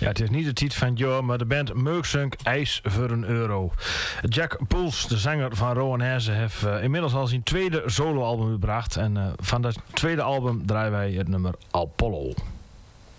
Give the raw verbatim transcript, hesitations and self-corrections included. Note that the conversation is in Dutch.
Ja, het is niet de titel van het jaar, maar de band Merksunk IJs voor een euro. Jack Poels, de zanger van Rowan Hezen, heeft uh, inmiddels al zijn tweede soloalbum gebracht. En uh, van dat tweede album draaien wij het nummer Apollo.